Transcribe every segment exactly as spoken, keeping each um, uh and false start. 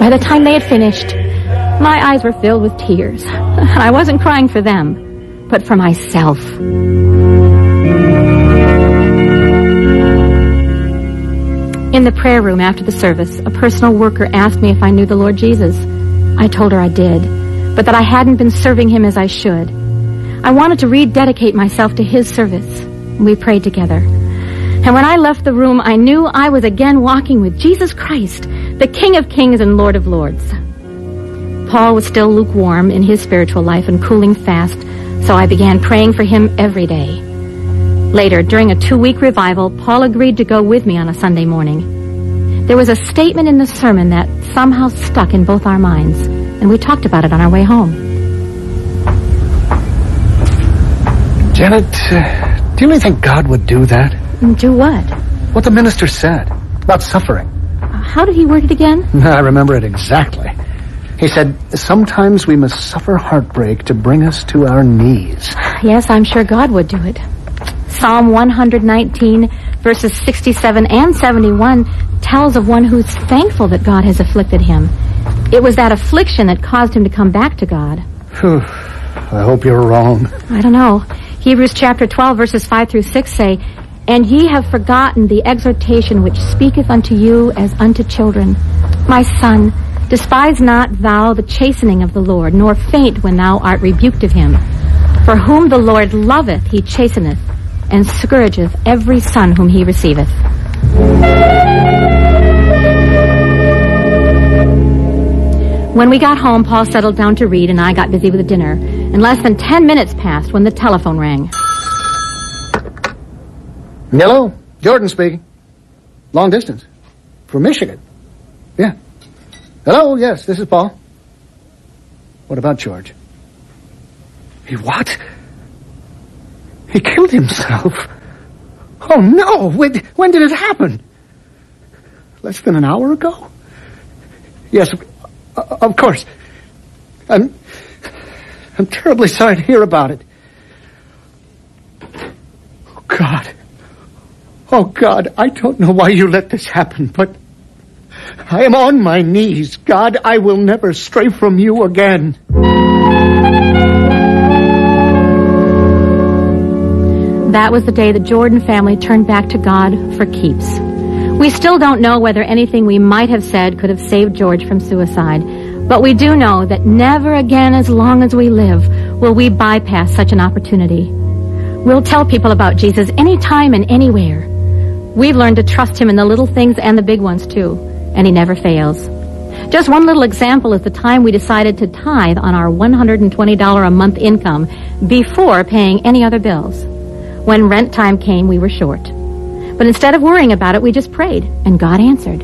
By the time they had finished, my eyes were filled with tears. I wasn't crying for them, but for myself. In the prayer room after the service, a personal worker asked me if I knew the Lord Jesus. I told her I did, but that I hadn't been serving him as I should. I wanted to rededicate myself to his service. We prayed together. And when I left the room, I knew I was again walking with Jesus Christ, the King of Kings and Lord of Lords. Paul was still lukewarm in his spiritual life and cooling fast, so I began praying for him every day. Later, during a two-week revival, Paul agreed to go with me on a Sunday morning. There was a statement in the sermon that somehow stuck in both our minds, and we talked about it on our way home. Janet, uh, do you really think God would do that? Do what? What the minister said about suffering. Uh, how did he word it again? I remember it exactly. He said, sometimes we must suffer heartbreak to bring us to our knees. Yes, I'm sure God would do it. Psalm one nineteen, verses sixty-seven and seventy-one tells of one who's thankful that God has afflicted him. It was that affliction that caused him to come back to God. Whew. I hope you're wrong. I don't know. Hebrews chapter twelve, verses five through six say, And ye have forgotten the exhortation which speaketh unto you as unto children. My son, despise not thou the chastening of the Lord, nor faint when thou art rebuked of him. For whom the Lord loveth he chasteneth, and scourgeth every son whom he receiveth. When we got home, Paul settled down to read, and I got busy with dinner. And less than ten minutes passed when the telephone rang. Hello, Jordan speaking. Long distance. From Michigan. Yeah. Hello, yes, this is Paul. What about George? He what? He killed himself. Oh, no. When, when did it happen? Less than an hour ago? Yes, of, of course. I'm, I'm terribly sorry to hear about it. Oh, God. Oh, God, I don't know why you let this happen, but I am on my knees. God, I will never stray from you again. That was the day the Jordan family turned back to God for keeps. We still don't know whether anything we might have said could have saved George from suicide, but we do know that never again as long as we live will we bypass such an opportunity. We'll tell people about Jesus anytime and anywhere. We've learned to trust him in the little things and the big ones too, and he never fails. Just one little example is the time we decided to tithe on our one hundred twenty dollars a month income before paying any other bills. When rent time came, we were short. But instead of worrying about it, we just prayed, and God answered.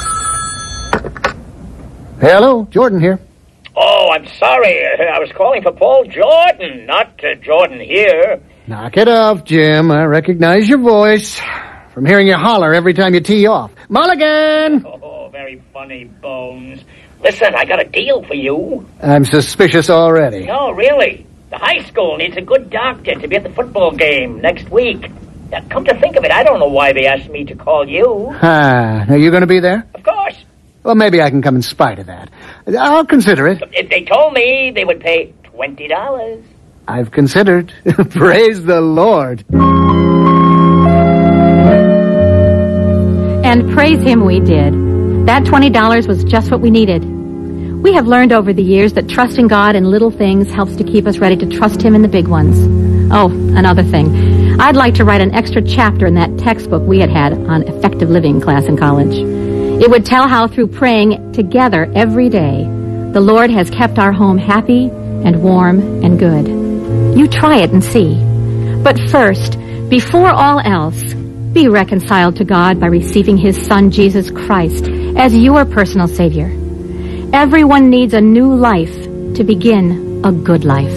Hello, Jordan here. Oh, I'm sorry. I was calling for Paul Jordan, not uh, Jordan here. Knock it off, Jim. I recognize your voice from hearing you holler every time you tee off. Mulligan! Oh, very funny, Bones. Listen, I got a deal for you. I'm suspicious already. No, really. The high school needs a good doctor to be at the football game next week. Now, come to think of it, I don't know why they asked me to call you. Ah, are you going to be there? Of course. Well, maybe I can come in spite of that. I'll consider it. If they told me they would pay twenty dollars. I've considered. Praise the Lord. And praise him we did. That twenty dollars was just what we needed. We have learned over the years that trusting God in little things helps to keep us ready to trust him in the big ones. Oh, another thing. I'd like to write an extra chapter in that textbook we had had on effective living class in college. It would tell how through praying together every day, the Lord has kept our home happy and warm and good. You try it and see. But first, before all else, be reconciled to God by receiving his Son, Jesus Christ, as your personal Savior. Everyone needs a new life to begin a good life.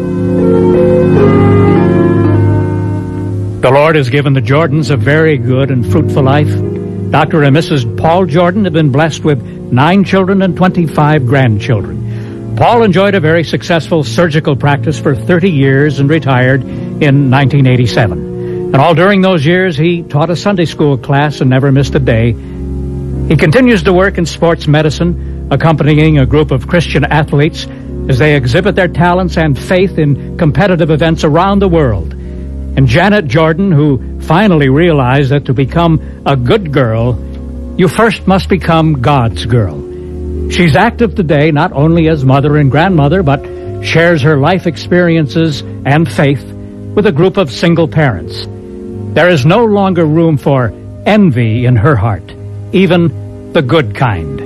The Lord has given the Jordans a very good and fruitful life. Doctor and Missus Paul Jordan have been blessed with nine children and twenty-five grandchildren. Paul enjoyed a very successful surgical practice for thirty years and retired in nineteen eighty-seven. And all during those years, he taught a Sunday school class and never missed a day. He continues to work in sports medicine, accompanying a group of Christian athletes as they exhibit their talents and faith in competitive events around the world. And Janet Jordan, who finally realized that to become a good girl, you first must become God's girl. She's active today not only as mother and grandmother, but shares her life experiences and faith with a group of single parents. There is no longer room for envy in her heart, even the good kind.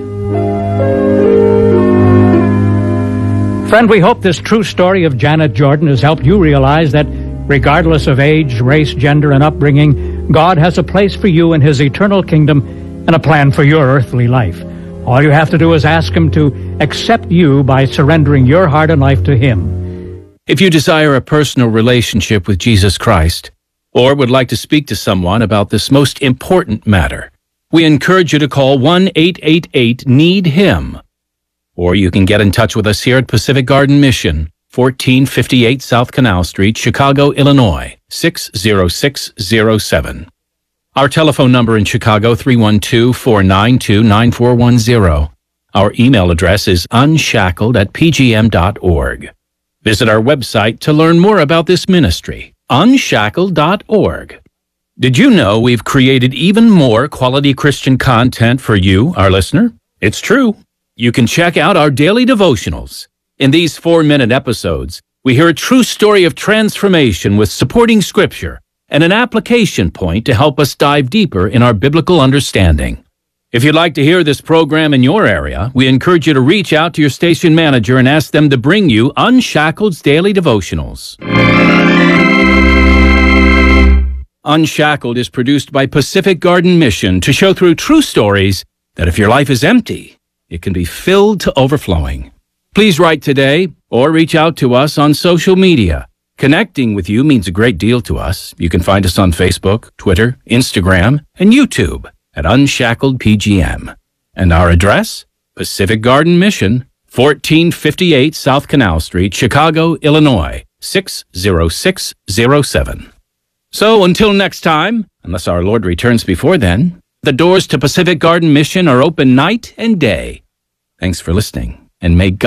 Friend, we hope this true story of Janet Jordan has helped you realize that regardless of age, race, gender, and upbringing, God has a place for you in His eternal kingdom and a plan for your earthly life. All you have to do is ask Him to accept you by surrendering your heart and life to Him. If you desire a personal relationship with Jesus Christ, or would like to speak to someone about this most important matter, we encourage you to call one eight eight eight need him. Or you can get in touch with us here at Pacific Garden Mission, fourteen fifty-eight South Canal Street, Chicago, Illinois, six zero six zero seven. Our telephone number in Chicago, three one two, four nine two, nine four one zero. Our email address is unshackled at p g m dot org. Visit our website to learn more about this ministry, unshackled dot org. Did you know we've created even more quality Christian content for you, our listener? It's true. You can check out our daily devotionals. In these four-minute episodes, we hear a true story of transformation with supporting scripture and an application point to help us dive deeper in our biblical understanding. If you'd like to hear this program in your area, we encourage you to reach out to your station manager and ask them to bring you Unshackled's Daily Devotionals. Unshackled is produced by Pacific Garden Mission to show through true stories that if your life is empty, it can be filled to overflowing. Please write today or reach out to us on social media. Connecting with you means a great deal to us. You can find us on Facebook, Twitter, Instagram, and YouTube at Unshackled P G M. And our address, Pacific Garden Mission, fourteen fifty-eight South Canal Street, Chicago, Illinois, six zero six zero seven. So until next time, unless our Lord returns before then, the doors to Pacific Garden Mission are open night and day. Thanks for listening, and may God